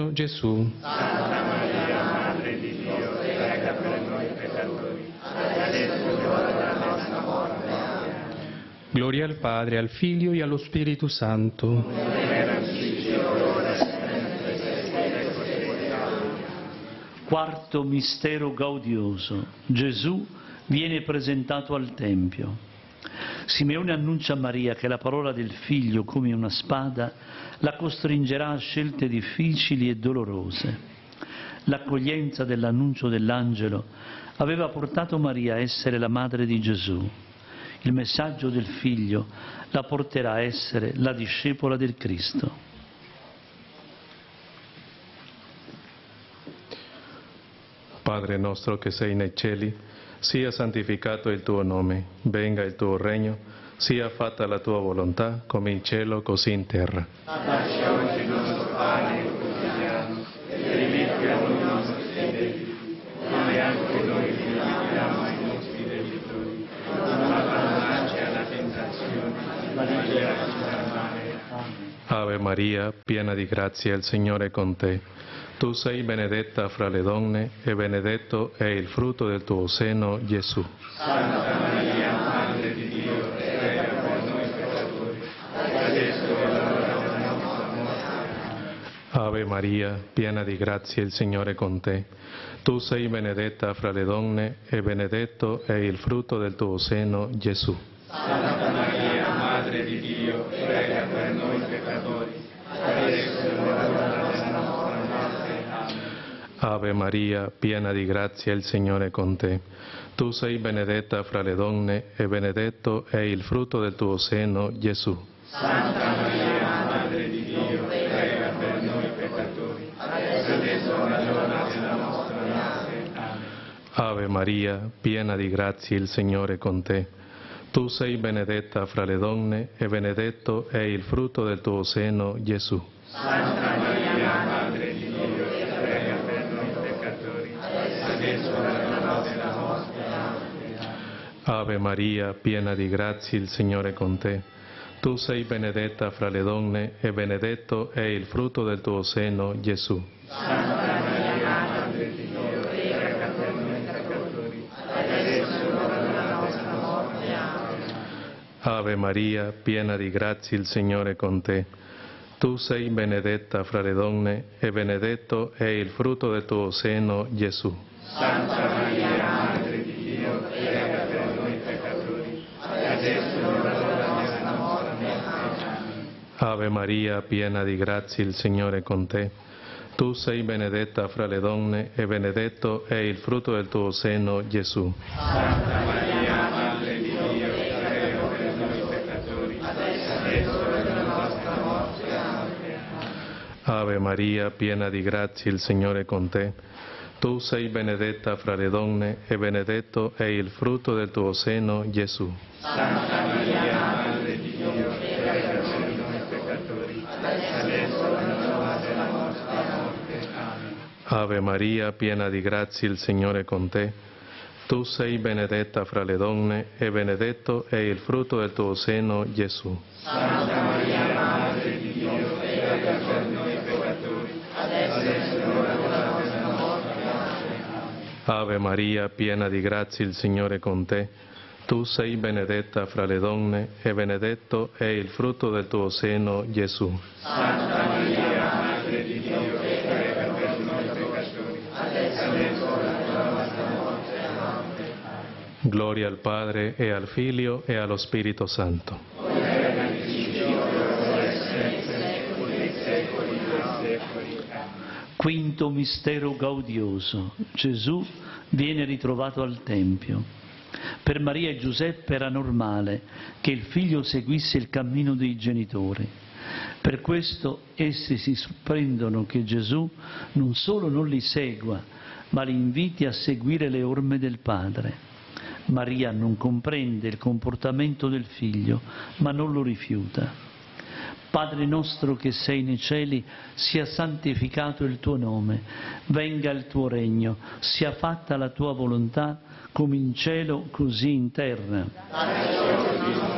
seno, Gesù. Santa Maria, Madre di Dio, prega per noi peccatori, adesso è l'ora della nostra morte. Amen. Gloria al Padre, al Figlio e allo Spirito Santo. Quarto mistero gaudioso. Gesù viene presentato al Tempio. Simeone annuncia a Maria che la parola del Figlio, come una spada, la costringerà a scelte difficili e dolorose. L'accoglienza dell'annuncio dell'angelo aveva portato Maria a essere la madre di Gesù. Il messaggio del Figlio la porterà a essere la discepola del Cristo. Padre nostro che sei nei cieli, sia santificato il tuo nome, venga il tuo regno, sia fatta la tua volontà, come in cielo così in terra. Dacci oggi il nostro pane quotidiano e rimetti a noi i nostri debiti, come anche noi rimettiamo ai nostri debitori. Non abbandonarci alla tentazione, ma liberaci dal male. Ave Maria, piena di grazia, il Signore è con te. Tu sei benedetta fra le donne e benedetto è il frutto del tuo seno, Gesù. Santa Maria, Madre di Dio, prega per noi peccatori, adesso è l'ora della nostra morte. Ave Maria, piena di grazia, il Signore è con te. Tu sei benedetta fra le donne e benedetto è il frutto del tuo seno, Gesù. Santa Maria, Madre di Dio, prega per noi peccatori, adesso è l'ora della nostra morte. Ave Maria, piena di grazia, il Signore è con te. Tu sei benedetta fra le donne e benedetto è il frutto del tuo seno, Gesù. Santa Maria, Madre di Dio, prega per noi peccatori, adesso è l'ora della nostra morte. Amen. Ave Maria, piena di grazia, il Signore è con te. Tu sei benedetta fra le donne e benedetto è il frutto del tuo seno, Gesù. Santa Maria, Madre di Dio, prega per noi peccatori, adesso è l'ora della nostra morte. Ave Maria, piena di grazia, il Signore è con te. Tu sei benedetta fra le donne e benedetto è il frutto del tuo seno, Gesù. Santa Maria, Madre di Dio, prega per noi peccatori, adesso è l'ora della nostra morte. Amen. Ave Maria, piena di grazia, il Signore è con te. Tu sei benedetta fra le donne e benedetto è il frutto del tuo seno, Gesù. Santa Maria, Madre di Dio, prega per noi peccatori, adesso è l'ora della nostra morte. Amen. Ave Maria, piena di grazia, il Signore è con te. Tu sei benedetta fra le donne e benedetto è il frutto del tuo seno, Gesù. Santa Maria, Madre di Dio, prega per noi peccatori, adesso è l'ora della nostra morte. Amen. Ave Maria, piena di grazia, il Signore è con te. Tu sei benedetta fra le donne e benedetto è il frutto del tuo seno, Gesù. Santa Maria, Madre di Dio, prega per noi peccatori, adesso è l'ora della nostra morte. Amen. Ave Maria, piena di grazia, il Signore è con te. Tu sei benedetta fra le donne e benedetto è il frutto del tuo seno, Gesù. Santa Maria, Madre di Dio, prega per noi peccatori, adesso è l'ora della nostra morte. Amen. Ave Maria, piena di grazia, il Signore è con te. Tu sei benedetta fra le donne e benedetto è il frutto del tuo seno, Gesù. Santa Maria, Madre di Dio, prega per noi peccatori, adesso è l'ora della nostra morte. Amen. Gloria al Padre e al Figlio e allo Spirito Santo. Quinto mistero gaudioso. Gesù viene ritrovato al Tempio. Per Maria e Giuseppe era normale che il figlio seguisse il cammino dei genitori. Per questo essi si sorprendono che Gesù non solo non li segua, ma li inviti a seguire le orme del Padre. Maria non comprende il comportamento del figlio, ma non lo rifiuta. Padre nostro che sei nei cieli, sia santificato il tuo nome, venga il tuo regno, sia fatta la tua volontà, come in cielo così in terra. Dacci oggi